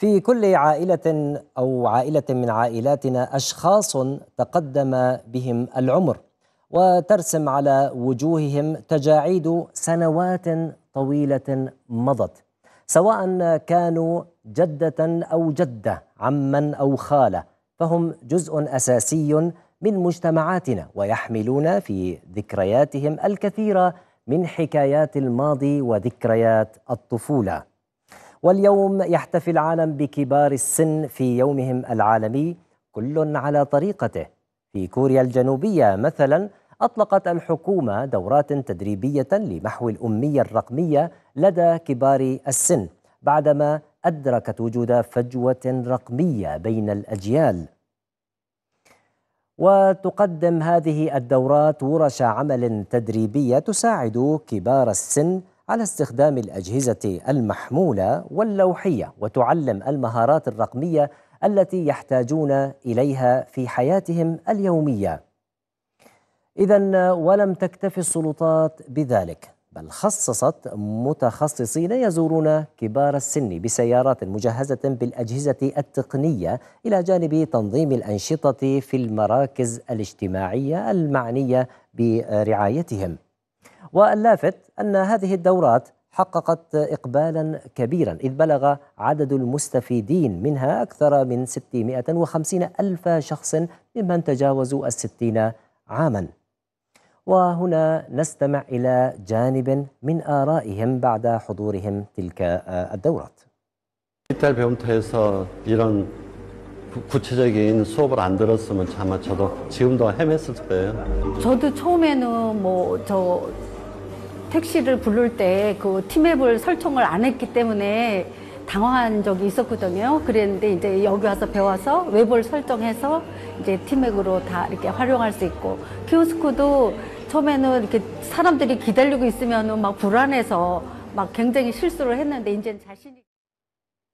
في كل عائلة أو عائلة من عائلاتنا أشخاص تقدم بهم العمر وترسم على وجوههم تجاعيد سنوات طويلة مضت، سواء كانوا جدة أو جدة، عما أو خالة، فهم جزء أساسي من مجتمعاتنا ويحملون في ذكرياتهم الكثير من حكايات الماضي وذكريات الطفولة. واليوم يحتفل العالم بكبار السن في يومهم العالمي، كل على طريقته. في كوريا الجنوبية مثلا أطلقت الحكومة دورات تدريبية لمحو الأمية الرقمية لدى كبار السن، بعدما أدركت وجود فجوة رقمية بين الأجيال. وتقدم هذه الدورات ورش عمل تدريبية تساعد كبار السن على استخدام الأجهزة المحمولة واللوحية، وتعلم المهارات الرقمية التي يحتاجون إليها في حياتهم اليومية. إذن ولم تكتف السلطات بذلك، بل خصصت متخصصين يزورون كبار السن بسيارات مجهزة بالأجهزة التقنية، إلى جانب تنظيم الأنشطة في المراكز الاجتماعية المعنية برعايتهم. واللافت أن هذه الدورات حققت إقبالا كبيرا، إذ بلغ عدد المستفيدين منها أكثر من 650 ألف شخص ممن تجاوزوا 60 عاما. وهنا نستمع إلى جانب من آرائهم بعد حضورهم تلك الدورات. 디지털 배움터에서 이런 구체적인 수업을 안 들었으면 아마 저도 지금도 헤맸을 거예요. 저도 처음에는 택시를 부를 때 그 티맵을 설정을 안 했기 때문에 당황한 적이 있었거든요. 그랬는데 이제 여기 와서 배워서 웹을 설정해서 이제 티맵으로 다 이렇게 활용할 수 있고, 키오스크도 처음에는 이렇게 사람들이 기다리고 있으면은 막 불안해서 막 굉장히 실수를 했는데 이제는 자신이